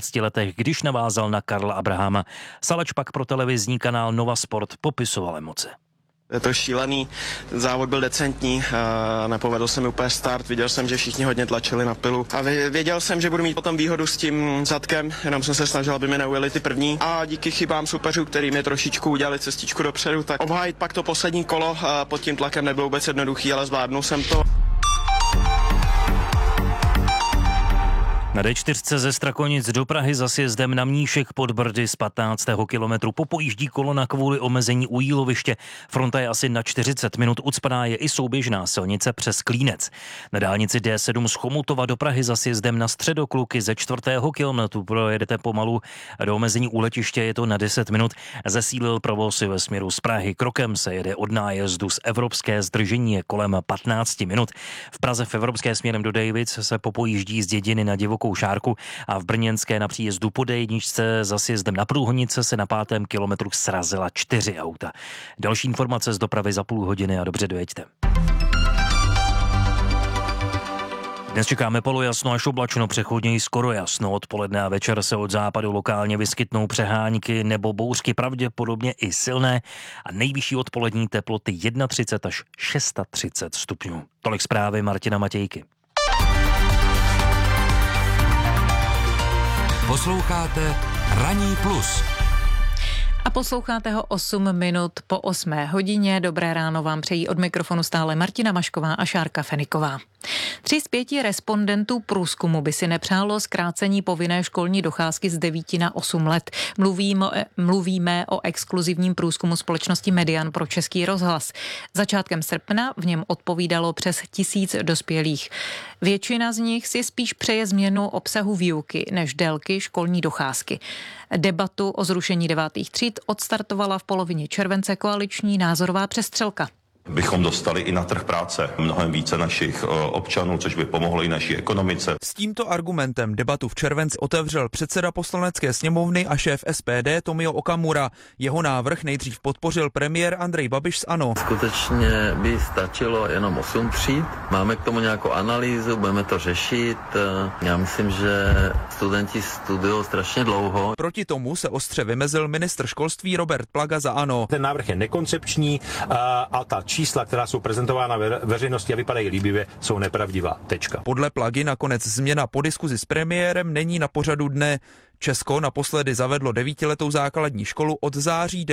letech, když navázal na Karla Abrahama. Salač pak pro televizní kanál Nova Sport popisoval emoce. Je to šílený, závod byl decentní, nepovedl se mi úplně start, viděl jsem, že všichni hodně tlačili na pilu a věděl jsem, že budu mít potom výhodu s tím zadkem, jenom jsem se snažil, aby mi neujeli ty první a díky chybám soupeřů, který mi trošičku udělali cestičku dopředu, tak obhájit pak to poslední kolo pod tím tlakem nebylo vůbec jednoduchý, ale zvládnul jsem to. Na D4 ze Strakonic do Prahy za sjezdem na Mníšek pod Brdy z 15. kilometru popojíždí kolona kvůli omezení u jíloviště. Fronta je asi na 40 minut, ucpaná je i souběžná silnice přes Klínec. Na dálnici D7 z Chomutova do Prahy za sjezdem na Středokluky ze 4. kilometru projedete pomalu. Do omezení u letiště je to na 10 minut. Zesílil provoz ve směru z Prahy. Krokem se jede od nájezdu z Evropské, zdržení je kolem 15 minut. V Praze v Evropské směrem do Dejvic se popojíždí z Dědiny na Divokou Šárku a v Brněnské na příjezdu po D1 za sjezdem na Průhonice se na 5. kilometru srazila 4 auta. Další informace z dopravy za půl hodiny a dobře dojeďte. Dnes čekáme polojasno až oblačno, přechodně i skoro jasno. Odpoledne a večer se od západu lokálně vyskytnou přehánky nebo bouřky, pravděpodobně i silné a nejvyšší odpolední teploty 31 až 36 stupňů. Tolik zprávy Martina Matějky. Posloucháte Ranní plus. A posloucháte ho 8 minut po 8 hodině. Dobré ráno vám přejí od mikrofonu stále Martina Mašková a Šárka Feniková. 3 z 5 respondentů průzkumu by si nepřálo zkrácení povinné školní docházky z 9 na 8 let. Mluvíme o exkluzivním průzkumu společnosti Median pro Český rozhlas. Začátkem srpna v něm odpovídalo přes 1000 dospělých. Většina z nich si spíš přeje změnu obsahu výuky než délky školní docházky. Debatu o zrušení 9. tříd odstartovala v polovině července koaliční názorová přestřelka. Bychom dostali i na trh práce mnohem více našich občanů, což by pomohlo i naší ekonomice. S tímto argumentem debatu v červenci otevřel předseda Poslanecké sněmovny a šéf SPD Tomio Okamura. Jeho návrh nejdřív podpořil premiér Andrej Babiš z ANO. Skutečně by stačilo jenom 8 tříd. Máme k tomu nějakou analýzu, budeme to řešit. Já myslím, že studenti studují strašně dlouho. Proti tomu se ostře vymezil ministr školství Robert Plaga za ANO. Ten návrh je nekoncepční a ta čísla, která jsou prezentována veřejnosti a vypadají líbivě, jsou nepravdivá. Tečka. Podle Plagy nakonec změna po diskuzi s premiérem není na pořadu dne. Česko naposledy zavedlo 9letou základní školu od září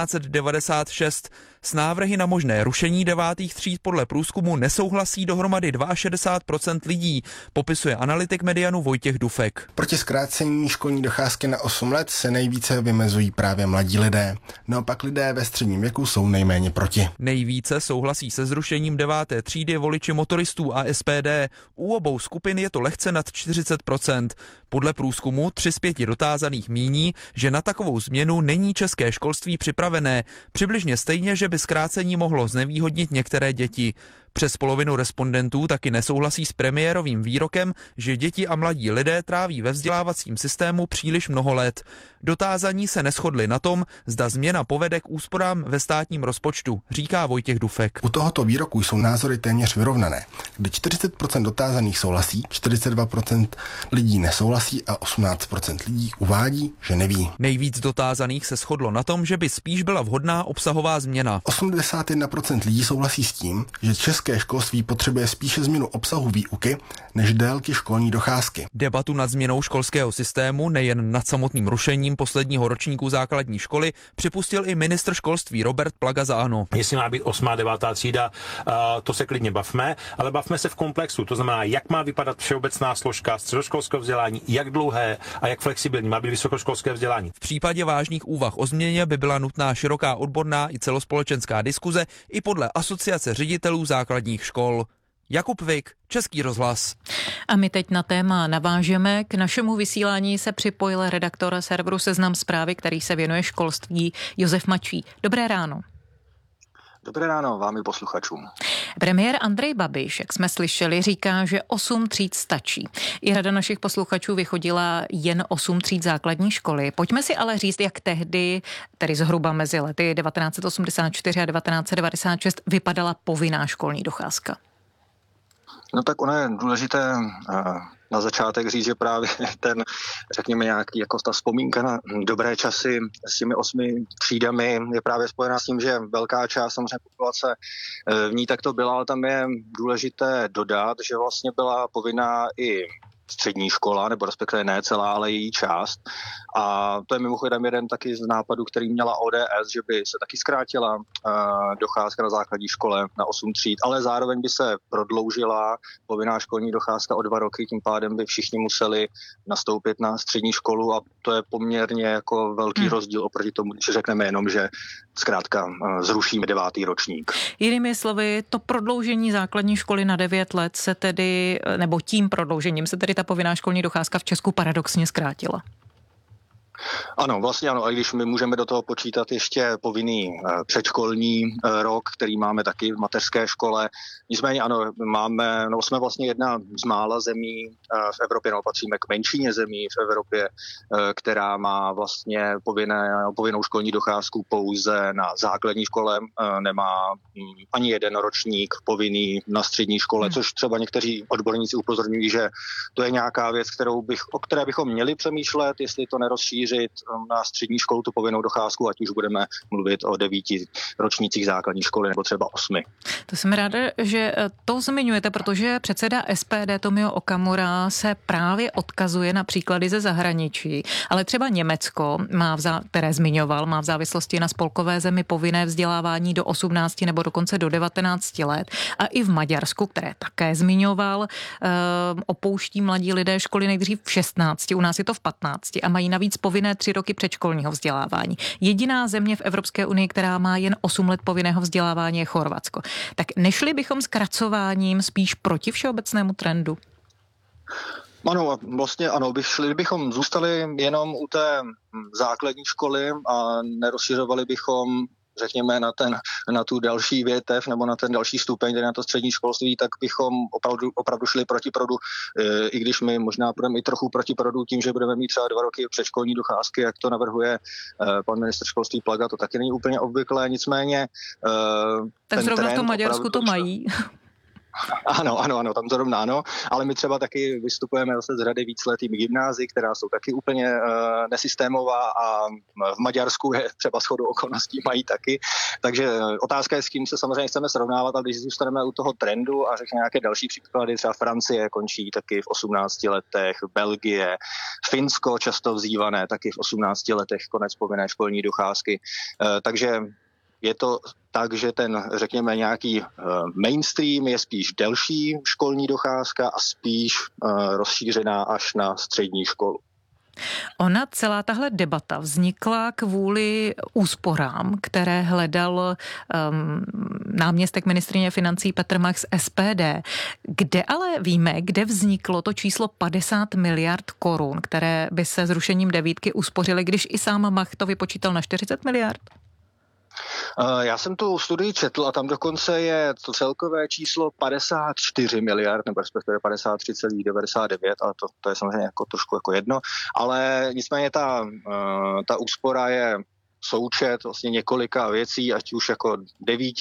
1996. S návrhy na možné rušení 9. tříd podle průzkumu nesouhlasí dohromady 62% lidí, popisuje analytik Medianu Vojtěch Dufek. Proti zkrácení školní docházky na 8 let se nejvíce vymezují právě mladí lidé. Naopak lidé ve středním věku jsou nejméně proti. Nejvíce souhlasí se zrušením 9. třídy voliči motoristů a SPD. U obou skupin je to lehce nad 40%. Podle průzkumu 3 z 5 dotázaných míní, že na takovou změnu není české školství připravené. Přibližně stejně, že by zkrácení mohlo znevýhodnit některé děti. Přes polovinu respondentů taky nesouhlasí s premiérovým výrokem, že děti a mladí lidé tráví ve vzdělávacím systému příliš mnoho let. Dotázaní se neshodli na tom, zda změna povede k úsporám ve státním rozpočtu, říká Vojtěch Dufek. U tohoto výroku jsou názory téměř vyrovnané, kdy 40% dotázaných souhlasí, 42% lidí nesouhlasí a 18% lidí uvádí, že neví. Nejvíc dotázaných se shodlo na tom, že by spíš byla vhodná obsahová změna. 81% lidí souhlasí s tím, že české školství potřebuje spíše změnu obsahu výuky než délky školní docházky. Debatu nad změnou školského systému, nejen nad samotným rušením posledního ročníku základní školy, připustil i ministr školství Robert Plaga za ANO. Jestli má být 8. a 9. třída, to se klidně bavme, ale bavme se v komplexu. To znamená, jak má vypadat všeobecná složka středoškolského vzdělání, jak dlouhé a jak flexibilní má být vysokoškolské vzdělání. V případě vážných úvah o změně by byla nutná široká odborná i celospolečenská diskuze i podle Asociace ředitelů základních škol. Jakub Vik, Český rozhlas. A my teď na téma navážeme. K našemu vysílání se připojil redaktor serveru Seznam Zprávy, který se věnuje školství, Josef Mačí. Dobré ráno. Dobré ráno vám i posluchačům. Premiér Andrej Babiš, jak jsme slyšeli, říká, že 8 tříd stačí. I řada našich posluchačů vychodila jen 8 tříd základní školy. Pojďme si ale říct, jak tehdy, tedy zhruba mezi lety 1984 a 1996, vypadala povinná školní docházka. No tak ono je důležité na začátek říct, že právě ten, řekněme, nějaký jako ta vzpomínka na dobré časy s těmi 8 třídami je právě spojená s tím, že velká část samozřejmě populace v ní takto byla, ale tam je důležité dodat, že vlastně byla povinná i střední škola, nebo respektive ne celá, ale její část. A to je mimochodem jeden taky z nápadů, který měla ODS, že by se taky zkrátila docházka na základní škole na 8 tříd, ale zároveň by se prodloužila povinná školní docházka o 2 roky, tím pádem by všichni museli nastoupit na střední školu a to je poměrně jako velký rozdíl oproti tomu, když řekneme jenom, že zkrátka zrušíme 9. ročník. Jinými slovy, to prodloužení základní školy na 9 let se tedy, nebo tím prodloužením se tedy ta povinná školní docházka v Česku paradoxně zkrátila. Ano, vlastně ano, a když my můžeme do toho počítat ještě povinný předškolní rok, který máme taky v mateřské škole. Nicméně ano, jsme vlastně jedna z mála zemí v Evropě, patříme k menšině zemí v Evropě, která má vlastně povinnou školní docházku pouze na základní škole, nemá ani jeden ročník povinný na střední škole, což třeba někteří odborníci upozorňují, že to je nějaká věc, o které bychom měli přemýšlet, jestli to nerozšířit na střední školu tu povinnou docházku, ať už budeme mluvit o 9 ročnících základní školy nebo třeba 8. To jsem ráda, že to zmiňujete, protože předseda SPD Tomio Okamura se právě odkazuje na příklady ze zahraničí, ale třeba Německo, které zmiňoval, má v závislosti na spolkové zemi povinné vzdělávání do 18 nebo dokonce do 19 let a i v Maďarsku, které také zmiňoval, opouští mladí lidé školy nejdřív v 16, u nás je to v 15 a mají navíc povinné 3 roky předškolního vzdělávání. Jediná země v Evropské unii, která má jen 8 let povinného vzdělávání, je Chorvatsko. Tak nešli bychom zkracováním spíš proti všeobecnému trendu? Ano, vlastně ano, bychom zůstali jenom u té základní školy a nerozšiřovali bychom řekněme na tu další větev nebo na ten další stupeň, tedy na to střední školství, tak bychom opravdu šli proti proudu, i když my možná budeme i trochu proti proudu tím, že budeme mít třeba 2 roky předškolní docházky, jak to navrhuje pan ministr školství Plaga, to taky není úplně obvyklé, nicméně tak zrovna v tom Maďarsku to mají. Ano, tam zrovna ano, ale my třeba taky vystupujeme zase z řady víceletými gymnázií, která jsou taky úplně nesystémová a v Maďarsku je třeba shodou okolností mají taky, takže otázka je, s kým se samozřejmě chceme srovnávat, a když zůstaneme u toho trendu a řekněme nějaké další příklady, třeba Francie končí taky v 18 letech, Belgie, Finsko často vzývané taky v 18 letech konec povinné školní docházky, takže je to tak, že ten, řekněme, nějaký mainstream je spíš delší školní docházka a spíš rozšířená až na střední školu. Ona celá tahle debata vznikla kvůli úsporám, které hledal náměstek ministryně financí Petr Mach z SPD. Kde ale víme, kde vzniklo to číslo 50 miliard korun, které by se zrušením 9 uspořily, když i sám Mach to vypočítal na 40 miliard? Já jsem tu studii četl a tam dokonce je to celkové číslo 54 miliard, nebo respektive 53,99 a to je samozřejmě jako trošku jako jedno, ale nicméně ta úspora je součet vlastně několika věcí, ať už jako 9,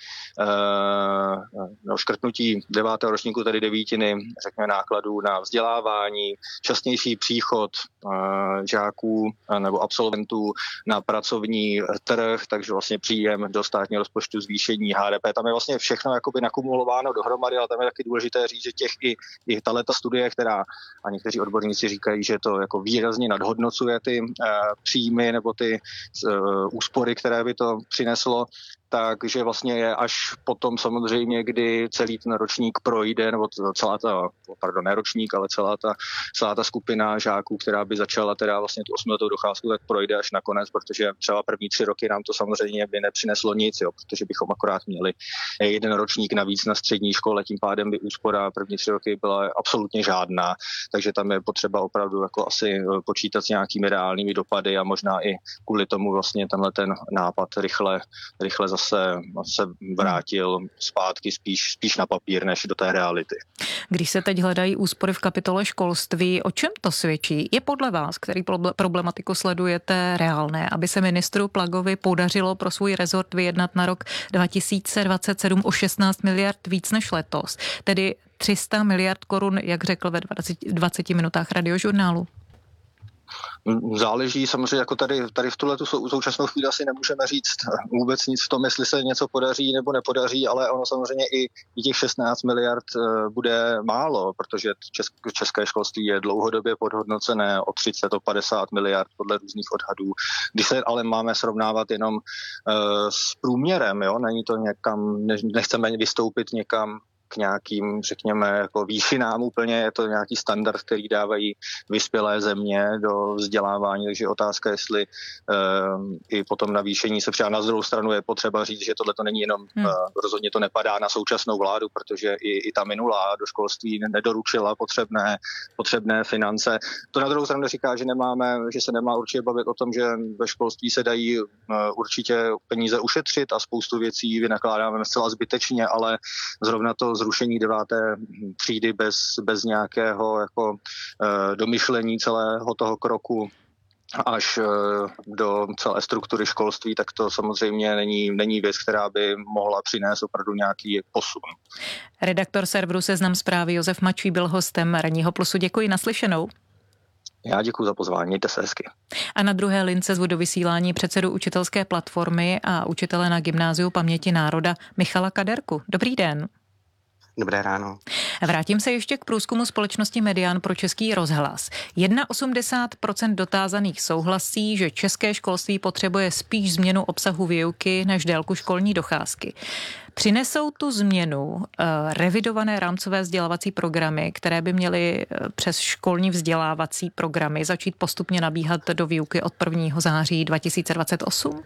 škrtnutí 9. ročníku, tedy 9, řekněme, nákladů na vzdělávání, častější příchod žáků nebo absolventů na pracovní trh, takže vlastně příjem do státního rozpočtu, zvýšení HDP. Tam je vlastně všechno jakoby nakumulováno dohromady, ale tam je taky důležité říct, že i tato studie, která a někteří odborníci říkají, že to jako výrazně nadhodnocuje ty příjmy nebo ty úspory, které by to přineslo, takže vlastně je až potom samozřejmě, kdy celý ten ročník projde, nebo celá ta skupina žáků, která by začala teda vlastně tu 8letou docházku, tak projde až nakonec, protože třeba první 3 roky nám to samozřejmě by nepřineslo nic, protože bychom akorát měli 1 ročník navíc na střední škole, tím pádem by úspora první 3 roky byla absolutně žádná, takže tam je potřeba opravdu jako asi počítat s nějakými reálnými dopady a možná i kvůli tomu vlastně tenhle ten nápad rychle se vrátil zpátky spíš na papír, než do té reality. Když se teď hledají úspory v kapitole školství, o čem to svědčí? Je podle vás, který problematiku sledujete, reálné, aby se ministru Plagovi podařilo pro svůj rezort vyjednat na rok 2027 o 16 miliard víc než letos? Tedy 300 miliard korun, jak řekl ve 20 minutách radiožurnálu? Záleží samozřejmě, jako tady v tuhletu současnou chvíli asi nemůžeme říct vůbec nic v tom, jestli se něco podaří nebo nepodaří, ale ono samozřejmě i těch 16 miliard bude málo, protože české školství je dlouhodobě podhodnocené o 30, o 50 miliard podle různých odhadů. Když se ale máme srovnávat jenom s průměrem, jo, není to někam, nechceme vystoupit někam k nějakým, řekněme, jako výšinám úplně, je to nějaký standard, který dávají vyspělé země do vzdělávání, takže otázka, jestli i potom navýšení se přijá. Na druhou stranu je potřeba říct, že tohle to není jenom, rozhodně to nepadá na současnou vládu, protože i ta minulá do školství nedoručila potřebné finance. To na druhou stranu říká, že se nemá určitě bavit o tom, že ve školství se dají určitě peníze ušetřit a spoustu věcí vynakládáme zcela zbytečně, ale zrovna to zrušení 9. třídy bez nějakého jako domyšlení celého toho kroku až do celé struktury školství, tak to samozřejmě není věc, která by mohla přinést opravdu nějaký posun. Redaktor serveru Seznam Zprávy Josef Mačví byl hostem Ranního plusu. Děkuji, naslyšenou. Já děkuji za pozvání, mějte se hezky. A na druhé lince zvu do vysílání předsedu učitelské platformy a učitele na Gymnáziu paměti národa Michala Kaderku. Dobrý den. Dobré ráno. Vrátím se ještě k průzkumu společnosti Median pro Český rozhlas. 81% dotázaných souhlasí, že české školství potřebuje spíš změnu obsahu výuky než délku školní docházky. Přinesou tu změnu revidované rámcové vzdělávací programy, které by měly přes školní vzdělávací programy začít postupně nabíhat do výuky od 1. září 2028?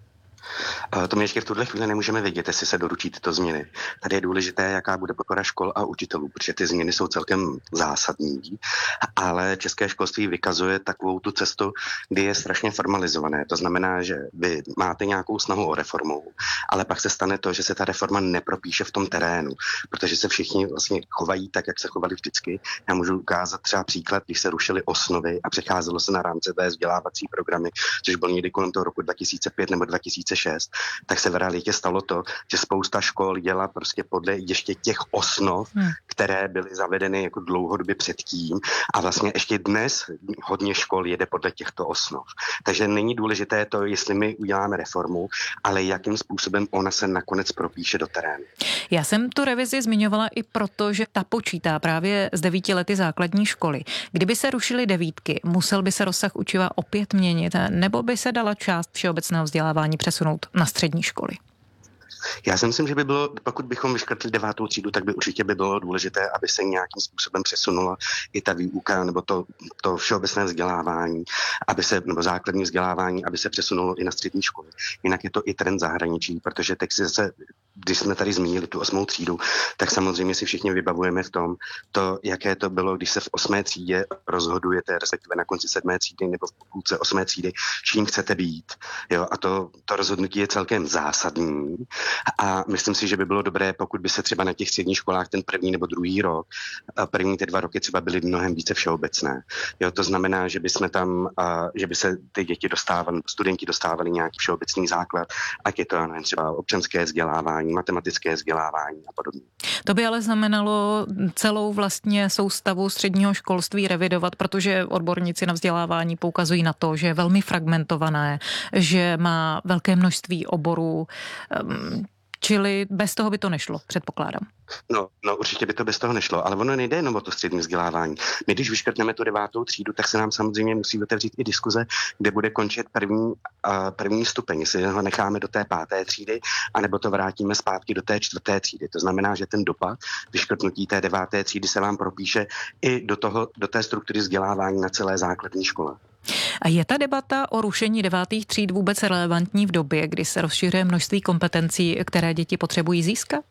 To my ještě v tuhle chvíli nemůžeme vědět, jestli se doručí tyto změny. Tady je důležité, jaká bude podpora škol a učitelů, protože ty změny jsou celkem zásadní, ale české školství vykazuje takovou tu cestu, kdy je strašně formalizované. To znamená, že vy máte nějakou snahu o reformu, ale pak se stane to, že se ta reforma nepropíše v tom terénu, protože se všichni vlastně chovají tak, jak se chovali vždycky. Já můžu ukázat třeba příklad, když se rušily osnovy a přecházelo se na rámcové vzdělávací programy, což bylo někdy kolem toho roku 2005 nebo 2006, tak se v realitě stalo to, že spousta škol dělá prostě podle ještě těch osnov, které byly zavedeny jako dlouhodobě předtím a vlastně ještě dnes hodně škol jede podle těchto osnov. Takže není důležité to, jestli my uděláme reformu, ale jakým způsobem ona se nakonec propíše do terénu. Já jsem tu revizi zmiňovala i proto, že ta počítá právě z 9 lety základní školy. Kdyby se rušily 9, musel by se rozsah učiva opět měnit, nebo by se dala část všeobecného vzdělávání přesunout na střední školy? Já si myslím, že by bylo, pokud bychom vyškrtli 9. třídu, tak by určitě bylo důležité, aby se nějakým způsobem přesunula i ta výuka nebo to všeobecné vzdělávání, nebo základní vzdělávání, aby se přesunulo i na střední školy. Jinak je to i trend zahraničí, protože teď si zase, když jsme tady zmínili tu 8. třídu, tak samozřejmě si všichni vybavujeme v tom, jaké to bylo, když se v 8. třídě rozhodujete, respektive na konci 7. třídy nebo v půlce 8. třídy, čím chcete být. Jo, a to rozhodnutí je celkem zásadní. A myslím si, že by bylo dobré, pokud by se třeba na těch středních školách ten první nebo druhý rok, první ty 2 roky třeba byly mnohem více všeobecné. Jo, to znamená, že by jsme tam, že by se ty studenti dostávali nějaký všeobecný základ, ať je to nevím, třeba občanské vzdělávání, matematické vzdělávání a podobně. To by ale znamenalo celou vlastně soustavu středního školství revidovat, protože odborníci na vzdělávání poukazují na to, že je velmi fragmentované, že má velké množství oborů, čili bez toho by to nešlo, předpokládám. No, určitě by to bez toho nešlo, ale ono nejde jenom o to střední vzdělávání. My, když vyškrtneme tu 9. třídu, tak se nám samozřejmě musí otevřít i diskuze, kde bude končit první stupeň, jestli ho necháme do té 5. třídy, anebo to vrátíme zpátky do té 4. třídy. To znamená, že ten dopad vyškrtnutí té 9. třídy se vám propíše i do té struktury vzdělávání na celé základní škole. A je ta debata o rušení 9. tříd vůbec relevantní v době, kdy se rozšiřuje množství kompetencí, které děti potřebují získat?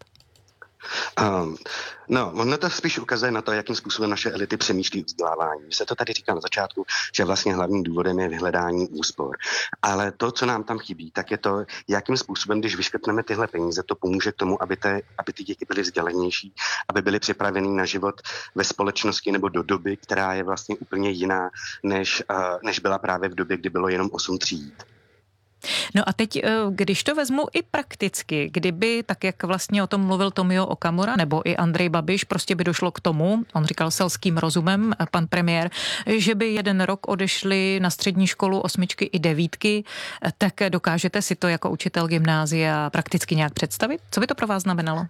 Ono to spíš ukazuje na to, jakým způsobem naše elity přemýšlí o vzdělávání. My se to tady říká na začátku, že vlastně hlavním důvodem je vyhledání úspor. Ale to, co nám tam chybí, tak je to, jakým způsobem, když vyškrtneme tyhle peníze, to pomůže k tomu, aby ty děti byly vzdělanější, aby byly připraveny na život ve společnosti nebo do doby, která je vlastně úplně jiná, než byla právě v době, kdy bylo jenom 8 tříd. No a teď, když to vezmu i prakticky, kdyby, tak jak vlastně o tom mluvil Tomio Okamura nebo i Andrej Babiš, prostě by došlo k tomu, on říkal selským rozumem, pan premiér, že by jeden rok odešli na střední školu 8 i 9, tak dokážete si to jako učitel gymnázia prakticky nějak představit? Co by to pro vás znamenalo?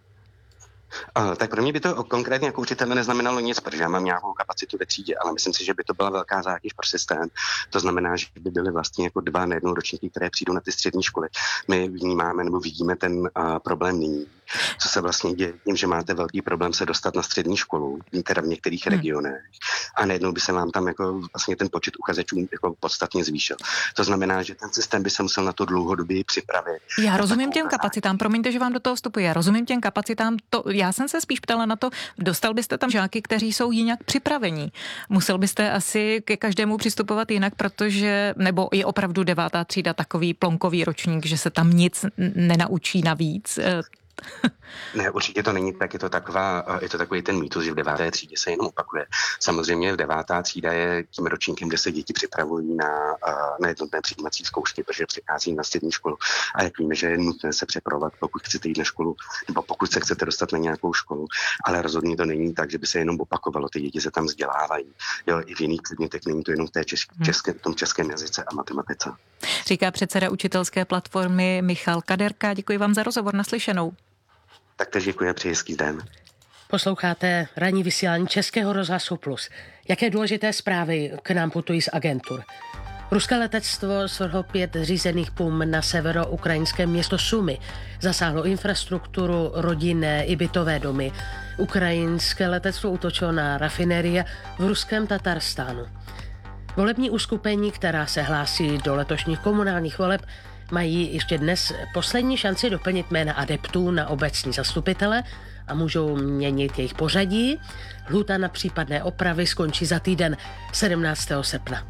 Tak pro mě by to konkrétně jako učitele neznamenalo nic, protože já mám nějakou kapacitu ve třídě, ale myslím si, že by to byla velká zátěž pro systém. To znamená, že by byly vlastně jako 2 nejednou ročníky, které přijdou na ty střední školy. My vnímáme nebo vidíme ten problém nyní. Co se vlastně děje tím, že máte velký problém se dostat na střední školu, teda v některých regionech, a najednou by se vám tam jako vlastně ten počet uchazečů jako podstatně zvýšil. To znamená, že ten systém by se musel na to dlouhodobě připravit. Já rozumím těm kapacitám, promiňte, že vám do toho vstupuji, já rozumím těm kapacitám, já jsem se spíš ptala na to, dostal byste tam žáky, kteří jsou jinak připravení. Musel byste asi ke každému přistupovat jinak, protože, nebo je opravdu 9. třída takový plonkový ročník, že se tam nic nenaučí navíc. Ne, určitě to není tak, je to takový ten mýtus, že v 9. třídě se jenom opakuje. Samozřejmě v 9. třída je tím ročníkem, kde se děti připravují na jednotné přijímací zkoušky, protože přichází na střední školu. A jak víme, že je nutné se připravovat, pokud chcete jít na školu, nebo pokud se chcete dostat na nějakou školu, ale rozhodně to není tak, že by se jenom opakovalo, ty děti se tam vzdělávají. Jo, i v jiných předmětech, není to jenom v té tom českém jazyce a matematice. Říká předseda učitelské platformy Michal Kaderka. Děkuji vám za rozhovor, naslyšenou. Taktéž děkuji a přeji hezký den. Posloucháte ranní vysílání Českého rozhlasu Plus. Jaké důležité zprávy k nám putují z agentur? Ruské letectvo svrhlo 5 řízených pum na severoukrajinském město Sumy. Zasáhlo infrastrukturu, rodinné i bytové domy. Ukrajinské letectvo útočilo na rafinérie v ruském Tatarstánu. Volební uskupení, která se hlásí do letošních komunálních voleb, mají ještě dnes poslední šanci doplnit jména adeptů na obecní zastupitele a můžou měnit jejich pořadí. Lhůta na případné opravy skončí za týden 17. srpna.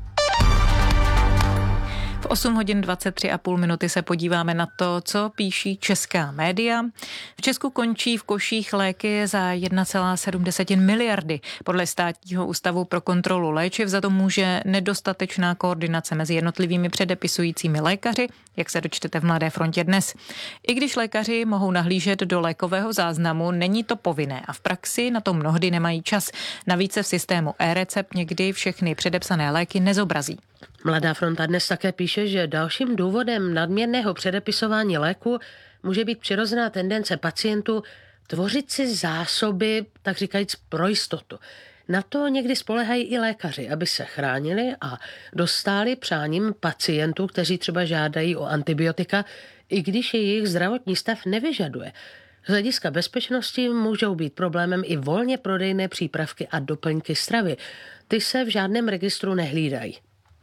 V 8 hodin 23,5 minuty se podíváme na to, co píší česká média. V Česku končí v koších léky za 1,7 miliardy. Podle Státního ústavu pro kontrolu léčiv za to může nedostatečná koordinace mezi jednotlivými předepisujícími lékaři, jak se dočtete v Mladé frontě dnes. I když lékaři mohou nahlížet do lékového záznamu, není to povinné a v praxi na to mnohdy nemají čas. Navíc se v systému e-recept někdy všechny předepsané léky nezobrazí. Mladá fronta dnes také píše, že dalším důvodem nadměrného předepisování léku může být přirozená tendence pacientů tvořit si zásoby, tak říkajíc, pro jistotu. Na to někdy spoléhají i lékaři, aby se chránili a dostáli přáním pacientů, kteří třeba žádají o antibiotika, i když je jejich zdravotní stav nevyžaduje. Z hlediska bezpečnosti můžou být problémem i volně prodejné přípravky a doplňky stravy. Ty se v žádném registru nehlídají.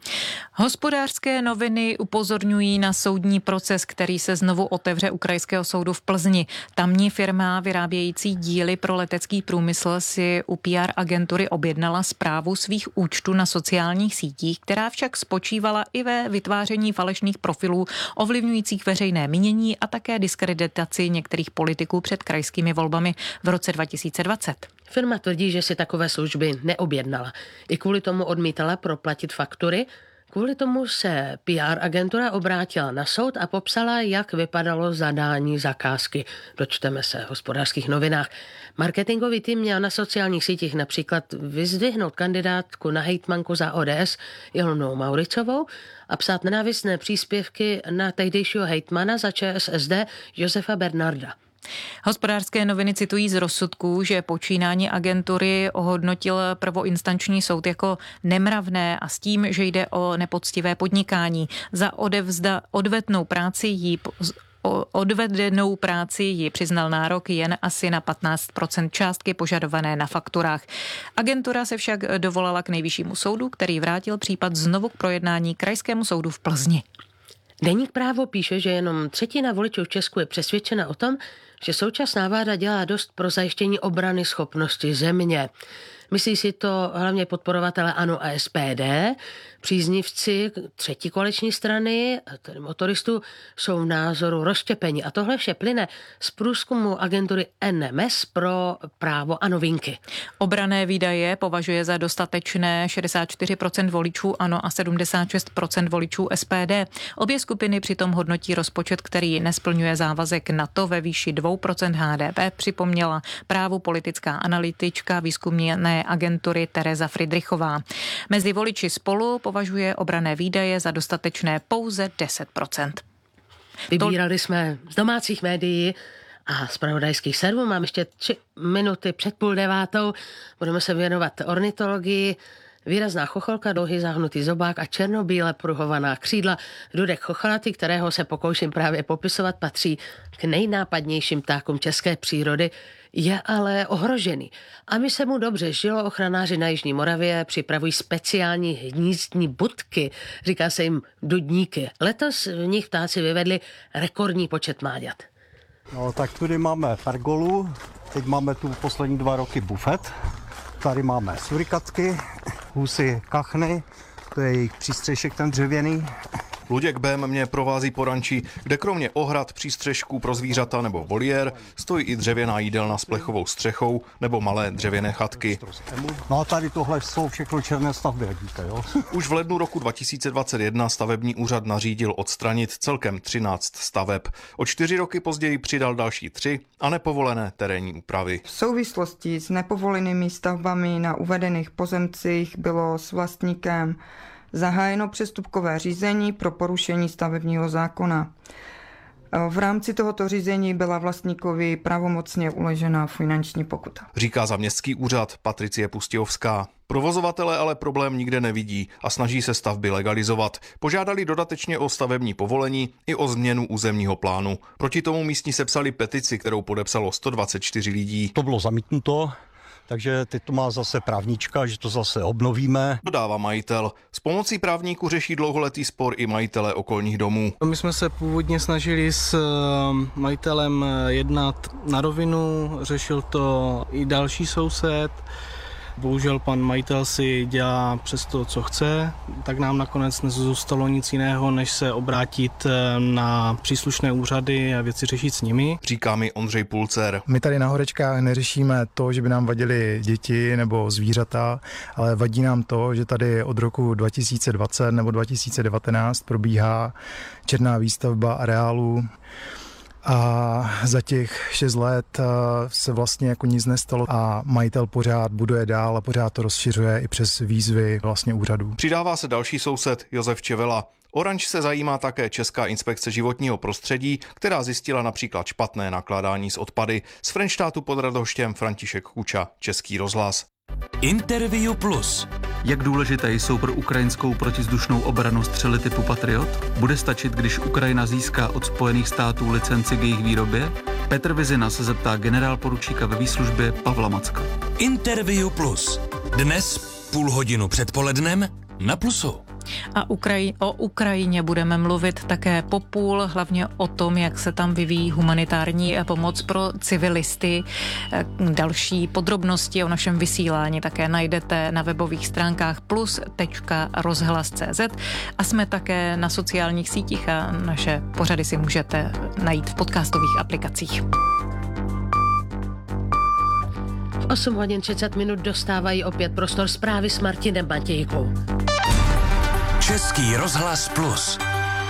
Hospodářské noviny upozorňují na soudní proces, který se znovu otevře u Krajského soudu v Plzni. Tamní firma vyrábějící díly pro letecký průmysl si u PR agentury objednala správu svých účtů na sociálních sítích, která však spočívala i ve vytváření falešných profilů ovlivňujících veřejné mínění a také diskreditaci některých politiků před krajskými volbami v roce 2020. Firma tvrdí, že si takové služby neobjednala. I kvůli tomu odmítala proplatit faktury. Kvůli tomu se PR agentura obrátila na soud a popsala, jak vypadalo zadání zakázky. Dočteme se v Hospodářských novinách. Marketingový tým měl na sociálních sítích například vyzdvihnout kandidátku na hejtmanku za ODS Ilonou Mauricovou a psát nenávistné příspěvky na tehdejšího hejtmana za ČSSD Josefa Bernarda. Hospodářské noviny citují z rozsudků, že počínání agentury ohodnotil prvoinstanční soud jako nemravné a s tím, že jde o nepoctivé podnikání. Za odvedenou práci ji přiznal nárok jen asi na 15% částky požadované na fakturách. Agentura se však dovolala k Nejvyššímu soudu, který vrátil případ znovu k projednání Krajskému soudu v Plzni. Deník Právo píše, že jenom 1/3 voličů v Česku je přesvědčena o tom, že současná vláda dělá dost pro zajištění obrany schopnosti země. Myslí si to hlavně podporovatele ANO a SPD. Příznivci třetí koaliční strany, tedy motoristů, jsou v názoru rozštěpení. A tohle vše plyne z průzkumu agentury NMS pro Právo a novinky. Obranné výdaje považuje za dostatečné 64% voličů ANO a 76% voličů SPD. Obě skupiny přitom hodnotí rozpočet, který nesplňuje závazek NATO ve výši 2% HDP, připomněla Právu politická analytička výzkumné agentury Tereza Fridrichová. Mezi voliči Spolu považuje obranné výdaje za dostatečné pouze 10%. Vybírali jsme z domácích médií a zpravodajských servů. Mám ještě 3 minuty před 8:30. Budeme se věnovat ornitologii. Výrazná chocholka, dlouhý záhnutý zobák a černobíle pruhovaná křídla. Dudek chocholatý, kterého se pokouším právě popisovat, patří k nejnápadnějším ptákům české přírody, je ale ohrožený. A my se mu dobře žilo. Ochranáři na Jižní Moravě připravují speciální hnízdní budky, říká se jim dudníky. Letos v nich ptáci vyvedli rekordní počet mláďat. No tak tady máme pergolu, teď máme tu poslední 2 roky bufet. Tady máme surikatky, husy kachny, to je jejich přístřešek ten dřevěný. Luděk Bém mě provází po ranči, kde kromě ohrad, přístřešků pro zvířata nebo voliér stojí i dřevěná jídelna s plechovou střechou nebo malé dřevěné chatky. No a tady tohle jsou všechno černé stavby, jak víte, jo? Už v lednu roku 2021 stavební úřad nařídil odstranit celkem 13 staveb. O 4 roky později přidal další 3 a nepovolené terénní úpravy. V souvislosti s nepovolenými stavbami na uvedených pozemcích bylo s vlastníkem zahájeno přestupkové řízení pro porušení stavebního zákona. V rámci tohoto řízení byla vlastníkovi pravomocně uložena finanční pokuta. Říká za městský úřad Patricie Pustějovská. Provozovatelé ale problém nikde nevidí a snaží se stavby legalizovat. Požádali dodatečně o stavební povolení i o změnu územního plánu. Proti tomu místní sepsali petici, kterou podepsalo 124 lidí. To bylo zamítnuto. Takže teď to má zase právníčka, že to zase obnovíme. Dodává majitel. S pomocí právníků řeší dlouholetý spor i majitele okolních domů. My jsme se původně snažili s majitelem jednat na rovinu, řešil to i další soused. Bohužel pan majitel si dělá přes to, co chce, tak nám nakonec nezůstalo nic jiného, než se obrátit na příslušné úřady a věci řešit s nimi. Říká mi Ondřej Pulcer. My tady na Horečkách neřešíme to, že by nám vadily děti nebo zvířata, ale vadí nám to, že tady od roku 2020 nebo 2019 probíhá černá výstavba areálu. A za těch 6 let se vlastně jako nic nestalo a majitel pořád buduje dál a pořád to rozšiřuje i přes výzvy vlastně úřadů. Přidává se další soused Josef Čevela. O ranč se zajímá také Česká inspekce životního prostředí, která zjistila například špatné nakládání s odpady. Z Frenštátu pod Radhoštěm František Kuča, Český rozhlas. Interview Plus. Jak důležité jsou pro ukrajinskou protizdušnou obranu střely typu Patriot? Bude stačit, když Ukrajina získá od Spojených států licenci k jejich výrobě? Petr Vizina se zeptá generálporučíka ve výslužbě Pavla Macka. Interview Plus. Dnes 0,5 hodiny před polednem na Plusu. A o Ukrajině budeme mluvit také po půl, hlavně o tom, jak se tam vyvíjí humanitární pomoc pro civilisty. Další podrobnosti o našem vysílání také najdete na webových stránkách plus.rozhlas.cz a jsme také na sociálních sítích a naše pořady si můžete najít v podcastových aplikacích. V 8 hodin 30 minut dostávají opět prostor zprávy s Martinem Matějkou. Český rozhlas Plus.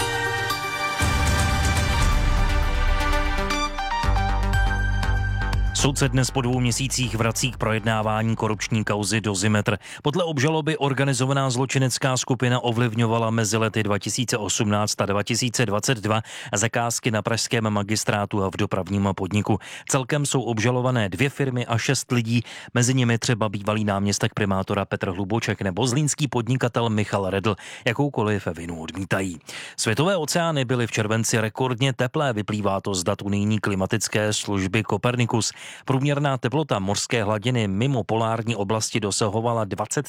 Soud se dnes po 2 měsících vrací k projednávání korupční kauzy Dozimetr. Podle obžaloby organizovaná zločinecká skupina ovlivňovala mezi lety 2018 a 2022 zakázky na pražském magistrátu a v dopravním podniku. Celkem jsou obžalované 2 firmy a 6 lidí, mezi nimi třeba bývalý náměstek primátora Petr Hluboček nebo zlínský podnikatel Michal Redl. Jakoukoliv vinu odmítají. Světové oceány byly v červenci rekordně teplé, vyplývá to z dat unijní klimatické služby Copernicus. Průměrná teplota mořské hladiny mimo polární oblasti dosahovala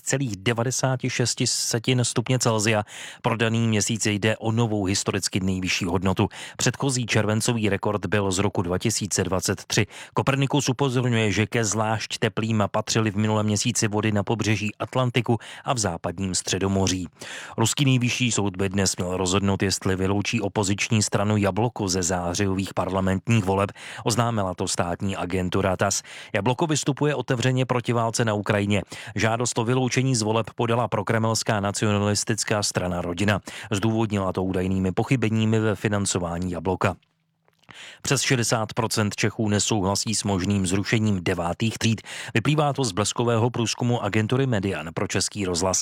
20,96 stupně Celsia. Pro daný měsíc jde o novou historicky nejvyšší hodnotu. Předchozí červencový rekord byl z roku 2023. Kopernikus upozorňuje, že ke zvlášť teplým patřily v minulém měsíci vody na pobřeží Atlantiku a v západním Středomoří. Ruský nejvyšší soud by dnes měl rozhodnout, jestli vyloučí opoziční stranu Jabloko ze zářijových parlamentních voleb, oznámila to státní agentura TASS. Jabloko vystupuje otevřeně proti válce na Ukrajině. Žádost o vyloučení z voleb podala prokremelská nacionalistická strana Rodina. Zdůvodnila to údajnými pochybeními ve financování Jabloka. Přes 60% Čechů nesouhlasí s možným zrušením 9. tříd. Vyplývá to z bleskového průzkumu agentury Median pro Český rozhlas.